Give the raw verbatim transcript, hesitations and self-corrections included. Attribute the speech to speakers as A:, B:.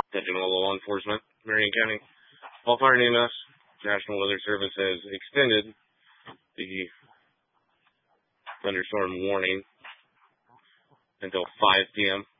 A: Attention all law enforcement, Marion County. All Fire and E M S, National Weather Service has extended the thunderstorm warning until five p.m.